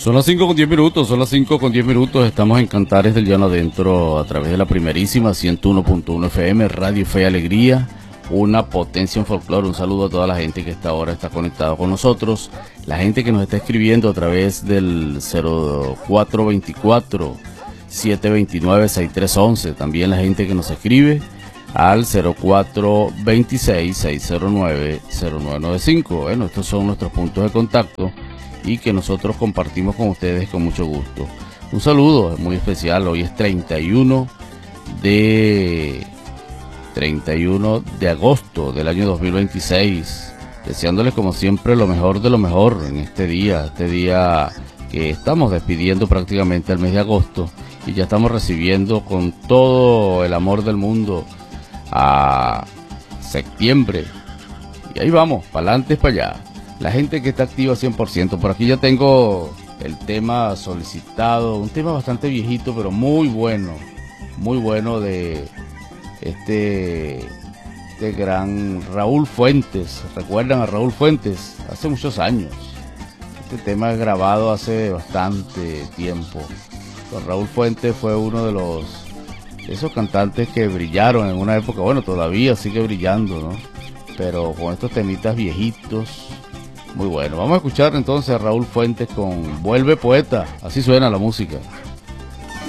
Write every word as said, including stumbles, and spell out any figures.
Son las cinco con diez minutos, son las cinco con diez minutos, estamos en Cantares del Llano Adentro a través de la primerísima ciento uno punto uno F M, Radio Fe y Alegría, una potencia en folclore. Un saludo a toda la gente que esta ahora está conectada con nosotros, la gente que nos está escribiendo a través del cero cuatro veinticuatro, setecientos veintinueve, sesenta y tres once, también la gente que nos escribe al cero cuatro veintiséis, seiscientos nueve, cero nueve noventa y cinco. Bueno, estos son nuestros puntos de contacto y que nosotros compartimos con ustedes con mucho gusto. Un saludo muy especial, hoy es treinta y uno de agosto del año dos mil veintiséis, deseándoles como siempre lo mejor de lo mejor en este día, este día que estamos despidiendo prácticamente al mes de agosto y ya estamos recibiendo con todo el amor del mundo a septiembre, y ahí vamos, para adelante, para allá. La gente que está activa cien por ciento. Por aquí ya tengo el tema solicitado, un tema bastante viejito, pero muy bueno, muy bueno, de este, este gran Raúl Fuentes. ¿Recuerdan a Raúl Fuentes? Hace muchos años. Este tema es grabado hace bastante tiempo. Don Raúl Fuentes fue uno de los de esos cantantes que brillaron en una época, bueno, todavía sigue brillando, ¿no? Pero con estos temitas viejitos, muy bueno. Vamos a escuchar entonces a Raúl Fuentes con Vuelve Poeta. Así suena la música.